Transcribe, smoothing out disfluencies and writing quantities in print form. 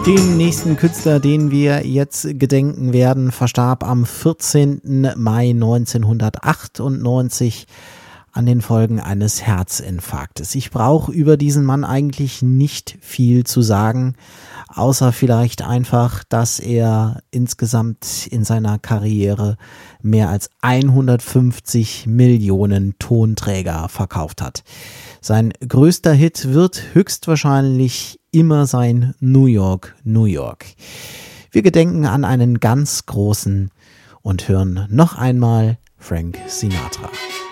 Den nächsten Künstler, den wir jetzt gedenken werden, verstarb am 14. Mai 1998 an den Folgen eines Herzinfarktes. Ich brauche über diesen Mann eigentlich nicht viel zu sagen, außer vielleicht einfach, dass er insgesamt in seiner Karriere mehr als 150 Millionen Tonträger verkauft hat. Sein größter Hit wird höchstwahrscheinlich immer sein New York, New York. Wir gedenken an einen ganz großen und hören noch einmal Frank Sinatra.